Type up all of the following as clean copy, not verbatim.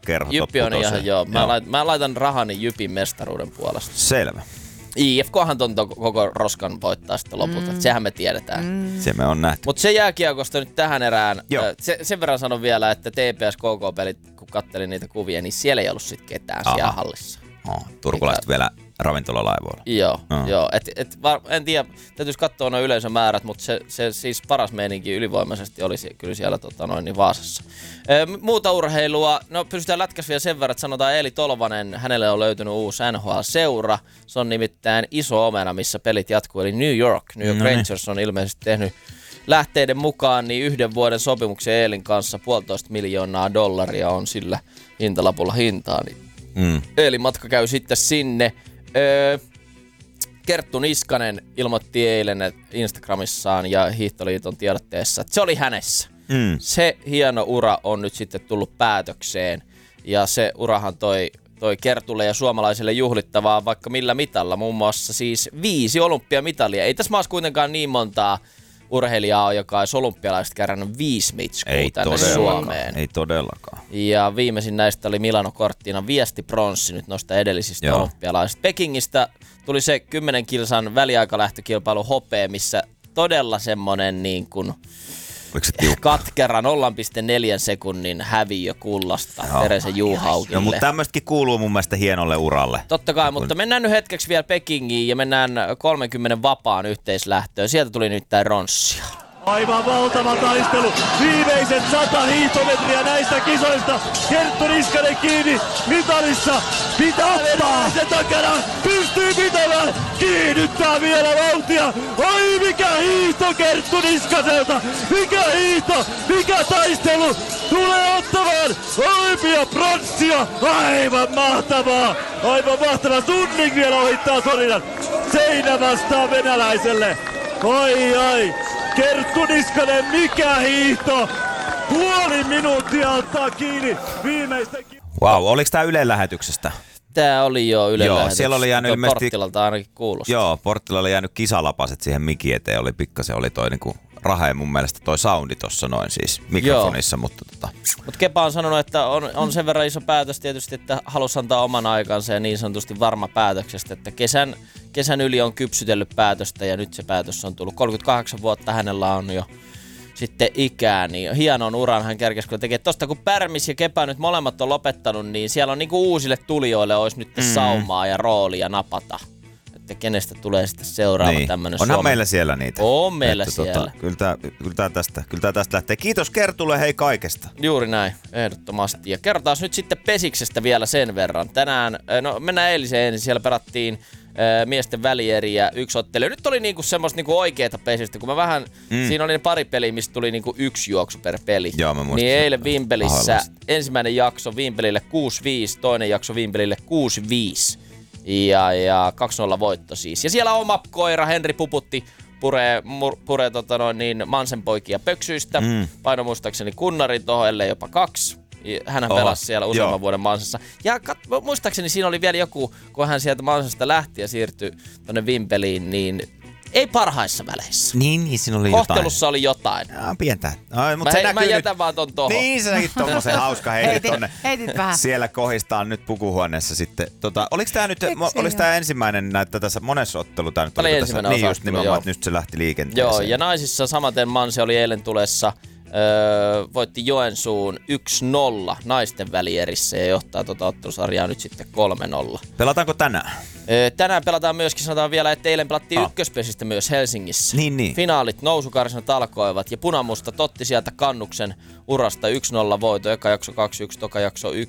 kerho. Jyppi on ihan joo. Mä laitan rahani Jypin mestaruuden puolesta. Selvä. IFKhan ton koko roskan voittaa sitten lopulta. Sehän me tiedetään. Se me on nähty. Mutta se jääkiekosta nyt tähän erään. Sen verran sanon vielä, että TPS KK-pelit, kun kattelin niitä kuvia, niin siellä ei ollut sit ketään siellä hallissa. Turkulaiset vielä ravintolalaivoilla. Joo. En tiedä, täytyisi katsoa nuo yleisömäärät, mutta se siis paras meininki ylivoimaisesti oli kyllä siellä niin Vaasassa. Muuta urheilua, no pystytään lätkäs vielä sen verran, että sanotaan Eeli Tolvanen, hänelle on löytynyt uusi NHL-seura. Se on nimittäin Iso Omena, missä pelit jatkuu, eli New York Rangers on ilmeisesti tehnyt lähteiden mukaan niin 1 vuoden sopimuksen Eelin kanssa $1,5 miljoonaa on sillä hintalapulla hintaa, niin Eli matka käy sitten sinne. Kerttu Niskanen ilmoitti eilen Instagramissaan ja Hiihtoliiton tiedotteessa, että se oli hänessä. Se hieno ura on nyt sitten tullut päätökseen. Ja se urahan toi Kertulle ja suomalaisille juhlittavaa vaikka millä mitalla. Muun muassa siis 5 olympiamitalia. Ei tässä maassa kuitenkaan niin montaa urheilijaa on, joka olisi olympialaisista kerännyt 5 mitskua tänne Suomeen. Ei todellakaan. Ja viimeisin näistä oli Milano Cortina viestipronssi nyt noista edellisistä olympialaisista. Pekingistä tuli se 10 kilsan väliaikalähtökilpailu hopea, missä todella semmonen niin kuin katkera 0,4 sekunnin häviö kullasta Teresen Juhaukille. Mutta tämmöistäkin kuuluu mun mielestä hienolle uralle. Totta kai, mutta mennään nyt hetkeksi vielä Pekingiin ja mennään 30 vapaan yhteislähtöön. Sieltä tuli nyt tää ronssia. Aivan valtava taistelu. Viimeiset 100 hiihtometriä näistä kisoista. Kerttu Niskanen kiinni mitalissa. Pitää ottaa. Se takana. Pystyy pitämään. Kiihdyttää vielä vauhtia. Oi mikä hiihto Kerttu Niskaselta. Mikä hiihto. Mikä taistelu. Tulee ottamaan olympiapronssia. Aivan mahtavaa. Aivan mahtavaa. Sunning vielä ohittaa Sorinan. Seinä vastaa venäläiselle. Oi. Kerttu Niskanen, mikä hiihto! 0,5 minuuttia ottaa kiinni viimeistä. Wow, oliko tää Ylen lähetyksestä? Tää oli jo Ylen lähetyksestä. Siellä oli jäänyt ilmeisesti Porttilalta ainakin kuulosti. Joo, Porttilla oli jäänyt kisalapaset siihen mikin eteen. Oli pikkasen toi niinku Raheen mun mielestä toi soundi tossa noin siis mikrofonissa, mutta Mut Kepa on sanonut, että on sen verran iso päätös tietysti, että halusi antaa oman aikansa ja niin sanotusti varma päätöksestä, että kesän yli on kypsytellyt päätöstä ja nyt se päätös on tullut. 38 vuotta hänellä on jo sitten ikää, niin hienon uran hän kerkesi kyllä tekee. Tosta kun Pärmis ja Kepa nyt molemmat on lopettanut, niin siellä on niinku uusille tulijoille olisi nyt saumaa ja roolia napata. Että kenestä tulee sitten seuraava tämmönen Onhan meillä siellä niitä. On meillä siellä. Kyllä tää tästä lähtee. Kiitos Kertulle hei kaikesta. Juuri näin, ehdottomasti. Ja kerrotaan nyt sitten Pesiksestä vielä sen verran. Tänään, mennään eiliseen ensin, siellä pelattiin miesten välieriä 1 ottelu. Nyt oli niinku semmoista niinku oikeeta pesistä, kun mä vähän, siinä oli ne pari peliä, mistä tuli niinku 1 juoksu per peli. Joo, mä muistan. Niin eilen Vimpelissä ensimmäinen jakso Vimpelille 6-5, toinen jakso Vimpelille 6-5. Ja 2-0 voitto siis. Ja siellä oma koira Henri Puputti puree Mansen poikia pöksyistä. Paino muistaakseni kunnarin tohon, ellei jopa 2. Hänhän pelasi siellä useamman vuoden Mansassa. Ja muistaakseni siinä oli vielä joku, kun hän sieltä Mansasta lähti ja siirtyi tonne Vimpeliin, niin ei parhaissa väleissä. Niin, siinä oli kohtelussa oli jotain. Pientä. Mä jätän vaan ton tohon. Niin, sä näkit tommosen hauska heitit tonne. Heitit vähän. Siellä kohistaan nyt pukuhuoneessa sitten. Oliks tää nyt, oliks tää ensimmäinen näyttää tässä monessa ottelu tää nyt? Tämä oli ensimmäinen niin just nimenomaan, että nyt se lähti liikenteeseen. Joo, ja naisissa samaten Manse oli eilen tulessa. Voitti Joensuun 1-0 naisten välierissä ja johtaa ottelusarjaa nyt sitten 3-0. Pelataanko tänään? Tänään pelataan myöskin, sanotaan vielä, että eilen pelattiin ykköspesistä myös Helsingissä. Niin. Finaalit nousukarsinat alkoivat ja Punamusta otti sieltä kannuksen urasta 1-0 voito. Eka jakso 2-1, toka jakso 1-1.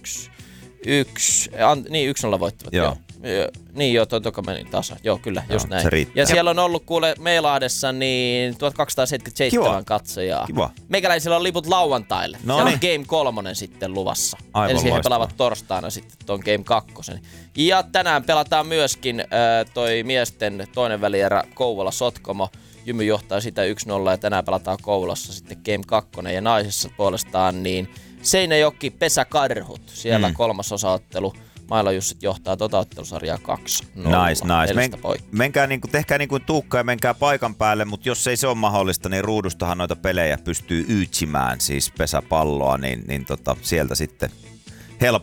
Niin, 1-0 voittivat. Joo. Niin joo, toka meni tasa. Joo, kyllä, just näin. Ja siellä on ollut kuule Meilahdessa niin 1277 katsojaa. Kiva. Meikäläisillä on liput lauantaille. No siellä niin. on Game 3 sitten luvassa. Aivan eli siihen he loistavaa. pelaavat torstaina sitten tuon Game 2. Ja tänään pelataan myöskin toi miesten toinen välierä Kouvola-Sotkomo. Jymy johtaa sitä 1-0 ja tänään pelataan Kouvolassa sitten Game 2. Ja naisessa puolestaan niin Seinäjoki Pesäkarhut. Siellä 3. osaottelu. Maila Jussit johtaa ottelusarjaa 2-0. Nice. Menkää tehkää Tuukka ja menkää paikan päälle, mutta jos ei se ole mahdollista, niin ruudustahan noita pelejä pystyy yytsimään, siis pesäpalloa, niin sieltä sitten